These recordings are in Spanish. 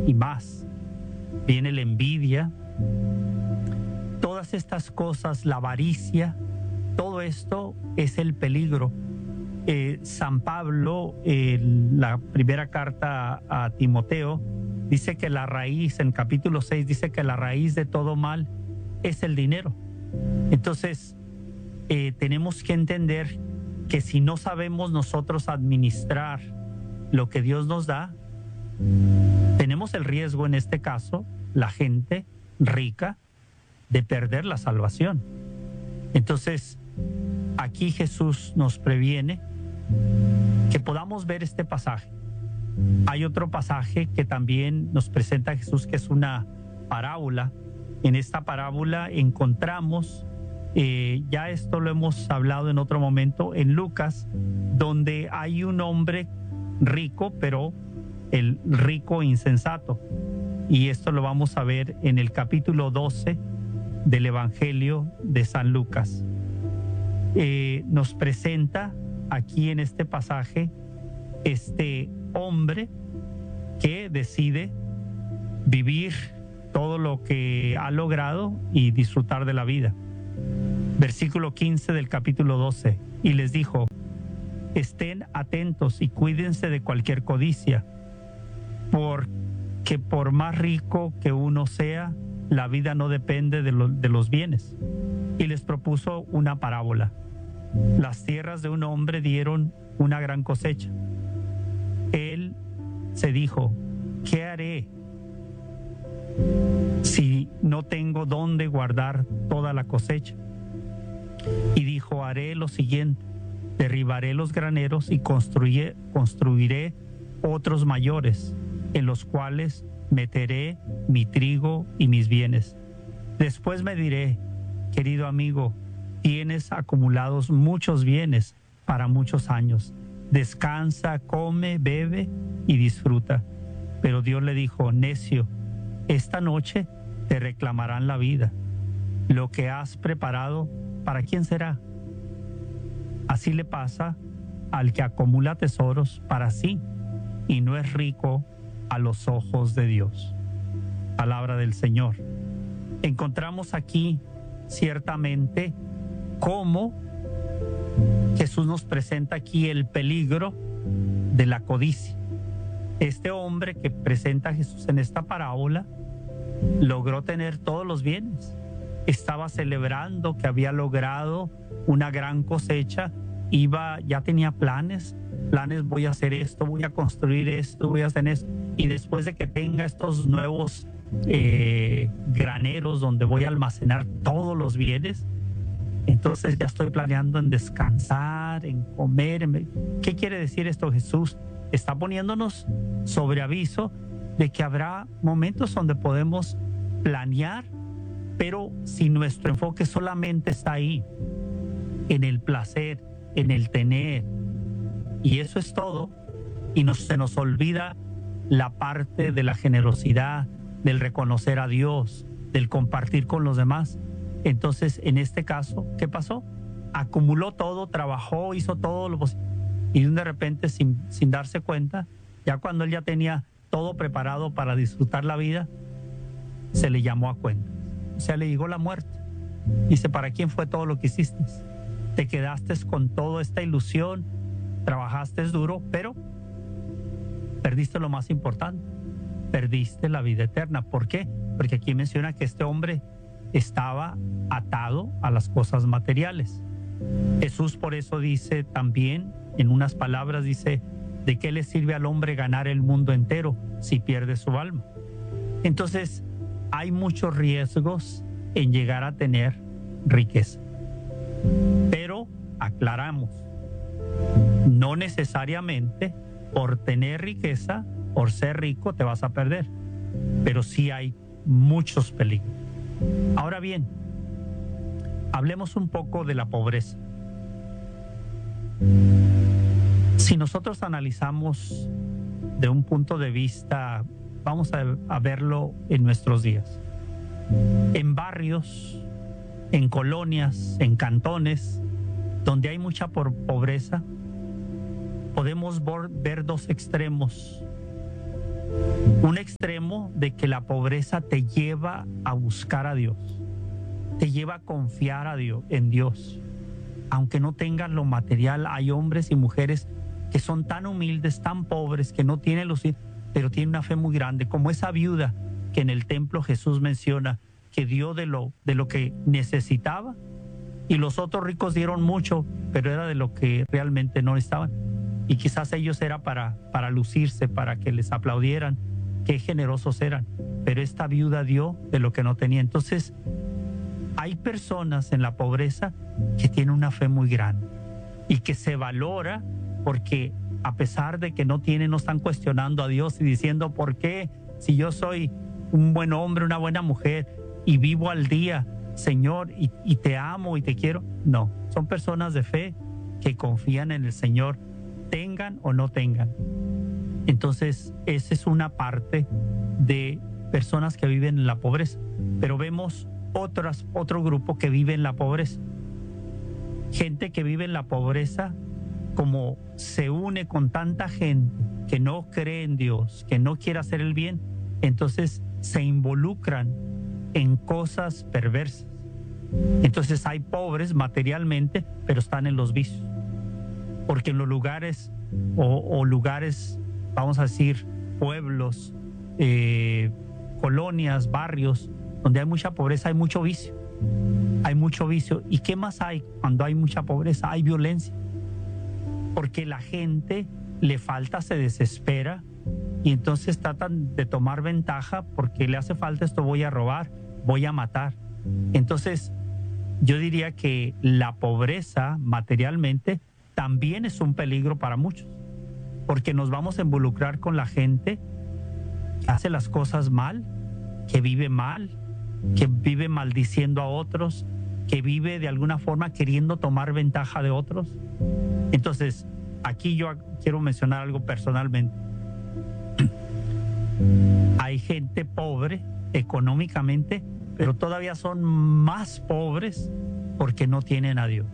y más. Viene la envidia, todas estas cosas, la avaricia, todo esto es el peligro. San Pablo, en la primera carta a Timoteo, dice que la raíz, en capítulo 6, dice que la raíz de todo mal es el dinero. Entonces, tenemos que entender que si no sabemos nosotros administrar lo que Dios nos da, tenemos el riesgo, en este caso, la gente rica, de perder la salvación. Entonces, aquí Jesús nos previene que podamos ver este pasaje. Hay otro pasaje que también nos presenta a Jesús, que es una parábola. En esta parábola encontramos, ya esto lo hemos hablado en otro momento, en Lucas, donde hay un hombre rico, pero el rico insensato. Y esto lo vamos a ver en el capítulo 12 del Evangelio de San Lucas. Nos presenta aquí en este pasaje este hombre que decide vivir todo lo que ha logrado y disfrutar de la vida. Versículo 15 del capítulo 12. Y les dijo: estén atentos y cuídense de cualquier codicia, porque por más rico que uno sea, la vida no depende de los bienes. Y les propuso una parábola. Las tierras de un hombre dieron una gran cosecha. Él se dijo: ¿qué haré si no tengo dónde guardar toda la cosecha? Y dijo: haré lo siguiente: derribaré los graneros y construiré otros mayores, en los cuales meteré mi trigo y mis bienes. Después me diré: querido amigo, tienes acumulados muchos bienes para muchos años. Descansa, come, bebe y disfruta. Pero Dios le dijo: necio, esta noche te reclamarán la vida. Lo que has preparado, ¿para quién será? Así le pasa al que acumula tesoros para sí y no es rico a los ojos de Dios. Palabra del Señor. Encontramos aquí ciertamente cómo Jesús nos presenta aquí el peligro de la codicia. Este hombre que presenta a Jesús en esta parábola logró tener todos los bienes. Estaba celebrando que había logrado una gran cosecha, ya tenía planes, voy a hacer esto, voy a construir esto, voy a hacer esto. Y después de que tenga estos nuevos graneros donde voy a almacenar todos los bienes, entonces ya estoy planeando en descansar, en comer. ¿Qué quiere decir esto Jesús? Está poniéndonos sobre aviso de que habrá momentos donde podemos planear, pero si nuestro enfoque solamente está ahí, en el placer, en el tener, y eso es todo, y se nos olvida la parte de la generosidad, del reconocer a Dios, del compartir con los demás. Entonces, en este caso, ¿qué pasó? Acumuló todo, trabajó, hizo todo lo posible, y de repente, sin darse cuenta, ya cuando él ya tenía todo preparado para disfrutar la vida, se le llamó a cuenta. O sea, le llegó la muerte. Dice: ¿para quién fue todo lo que hiciste? Te quedaste con toda esta ilusión, trabajaste duro, pero perdiste lo más importante, perdiste la vida eterna. ¿Por qué? Porque aquí menciona que este hombre estaba atado a las cosas materiales. Jesús por eso dice también, en unas palabras, dice: ¿de qué le sirve al hombre ganar el mundo entero si pierde su alma? Entonces, hay muchos riesgos en llegar a tener riqueza. Pero aclaramos, no necesariamente por tener riqueza, por ser rico, te vas a perder. Pero sí hay muchos peligros. Ahora bien, hablemos un poco de la pobreza. Si nosotros analizamos de un punto de vista, vamos a verlo en nuestros días. En barrios, en colonias, en cantones, donde hay mucha pobreza, podemos ver dos extremos. Un extremo amo de que la pobreza te lleva a buscar a Dios, te lleva a confiar en Dios. Aunque no tengas lo material, hay hombres y mujeres que son tan humildes, tan pobres, que no tienen pero tienen una fe muy grande, como esa viuda que en el templo Jesús menciona, que dio de lo que necesitaba, y los otros ricos dieron mucho, pero era de lo que realmente no necesitaban. Y quizás ellos era para lucirse, para que les aplaudieran, qué generosos eran. Pero esta viuda dio de lo que no tenía. Entonces, hay personas en la pobreza que tienen una fe muy grande y que se valora porque a pesar de que no tienen, no están cuestionando a Dios y diciendo, ¿por qué? Si yo soy un buen hombre, una buena mujer y vivo al día, Señor, y te amo y te quiero. No, son personas de fe que confían en el Señor, tengan o no tengan. Entonces, esa es una parte de personas que viven en la pobreza. Pero vemos otro grupo que vive en la pobreza. Gente que vive en la pobreza, como se une con tanta gente que no cree en Dios, que no quiere hacer el bien, entonces se involucran en cosas perversas. Entonces hay pobres materialmente, pero están en los vicios. Porque en los lugares, o lugares, vamos a decir, pueblos, colonias, barrios, donde hay mucha pobreza, hay mucho vicio. Hay mucho vicio. ¿Y qué más hay cuando hay mucha pobreza? Hay violencia. Porque la gente le falta, se desespera y entonces tratan de tomar ventaja porque le hace falta esto, voy a robar, voy a matar. Entonces, yo diría que la pobreza materialmente también es un peligro para muchos, porque nos vamos a involucrar con la gente que hace las cosas mal, que vive mal, que vive maldiciendo a otros, que vive de alguna forma queriendo tomar ventaja de otros. Entonces, aquí yo quiero mencionar algo personalmente. Hay gente pobre económicamente, pero todavía son más pobres porque no tienen a Dios.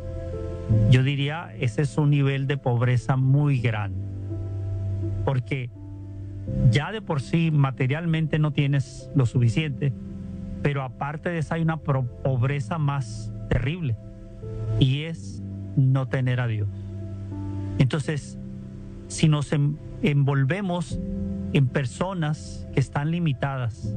Yo diría, ese es un nivel de pobreza muy grande, porque ya de por sí materialmente no tienes lo suficiente, pero aparte de eso hay una pobreza más terrible, y es no tener a Dios. Entonces, si nos envolvemos en personas que están limitadas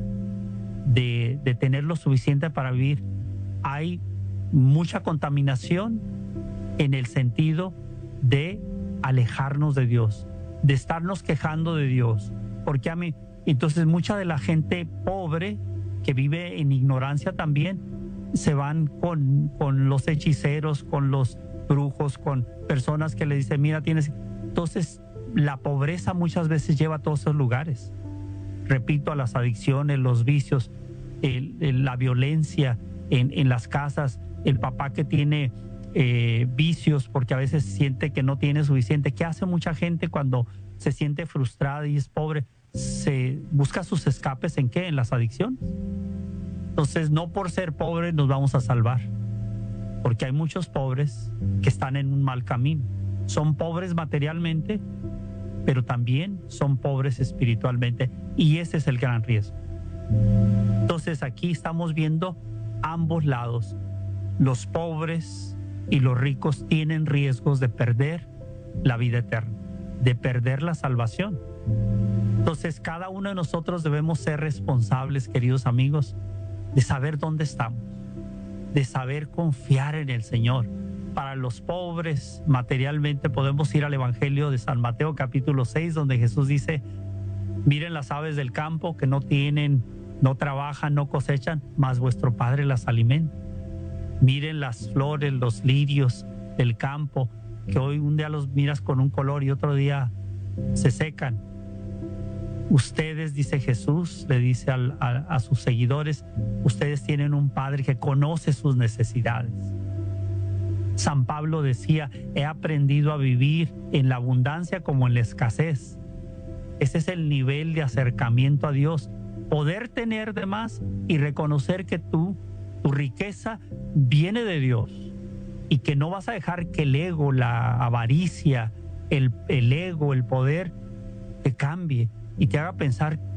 de tener lo suficiente para vivir, hay mucha contaminación en el sentido de alejarnos de Dios, de estarnos quejando de Dios. Porque entonces mucha de la gente pobre que vive en ignorancia también se van con los hechiceros, con los brujos, con personas que le dicen, mira, tienes... Entonces, la pobreza muchas veces lleva a todos esos lugares. Repito, a las adicciones, los vicios, la violencia en las casas, el papá que tiene vicios porque a veces siente que no tiene suficiente. ¿Qué hace mucha gente cuando se siente frustrada y es pobre? Se busca sus escapes ¿en qué? En las adicciones. Entonces, no por ser pobres nos vamos a salvar, porque hay muchos pobres que están en un mal camino. Son pobres materialmente, pero también son pobres espiritualmente, y ese es el gran riesgo. Entonces, aquí estamos viendo ambos lados. Los pobres y los ricos tienen riesgos de perder la vida eterna, de perder la salvación. Entonces, cada uno de nosotros debemos ser responsables, queridos amigos, de saber dónde estamos, de saber confiar en el Señor. Para los pobres materialmente podemos ir al Evangelio de San Mateo capítulo 6, donde Jesús dice, miren las aves del campo que no tienen, no trabajan, no cosechan, mas vuestro Padre las alimenta. Miren las flores, los lirios del campo, que hoy un día los miras con un color y otro día se secan. Ustedes, dice Jesús, le dice a sus seguidores, ustedes tienen un Padre que conoce sus necesidades. San Pablo decía, he aprendido a vivir en la abundancia como en la escasez. Ese es el nivel de acercamiento a Dios. Poder tener de más y reconocer que tu riqueza viene de Dios y que no vas a dejar que el ego, la avaricia, el ego, el poder te cambie y te haga pensar